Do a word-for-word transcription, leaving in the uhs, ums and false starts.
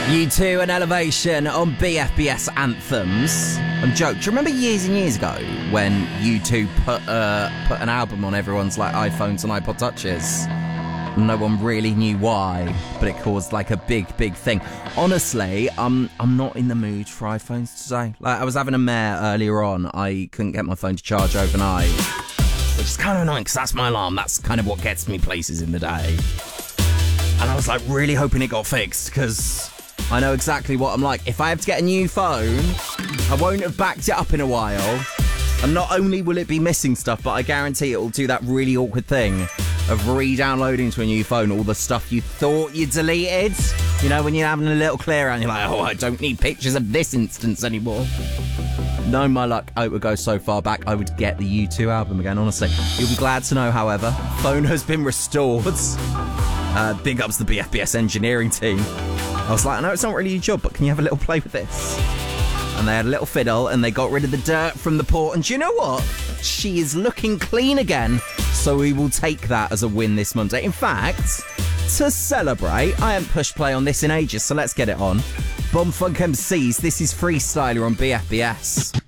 U two and Elevation on B F B S Anthems. I'm joking. Do you remember years and years ago when U two put uh, put an album on everyone's like iPhones and iPod Touches? No one really knew why, but it caused like a big, big thing. Honestly, um, I'm not in the mood for iPhones today. Like, I was having a mare earlier on. I couldn't get my phone to charge overnight, which is kind of annoying because that's my alarm. That's kind of what gets me places in the day. And I was like really hoping it got fixed because I know exactly what I'm like. If I have to get a new phone, I won't have backed it up in a while. And not only will it be missing stuff, but I guarantee it will do that really awkward thing of re-downloading to a new phone all the stuff you thought you deleted. You know, when you're having a little clear out and you're like, oh, I don't need pictures of this instance anymore. No, my luck, I would go so far back, I would get the U two album again, honestly. You'll be glad to know, however, phone has been restored. Uh, big ups the B F B S engineering team. I was like, I know it's not really your job, but can you have a little play with this? And they had a little fiddle and they got rid of the dirt from the port. And do you know what? She is looking clean again. So we will take that as a win this Monday. In fact, to celebrate, I haven't pushed play on this in ages, so let's get it on. Bomb Funk M Cs, this is Freestyler on B F B S.